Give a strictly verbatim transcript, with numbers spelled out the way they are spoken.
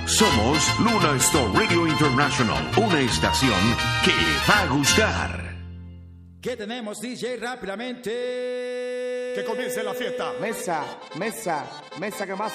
Somos Luna Star Radio International, una estación que le va a gustar. ¿Qué tenemos, D J? Rápidamente. Que comience la fiesta. Mesa, mesa, mesa que más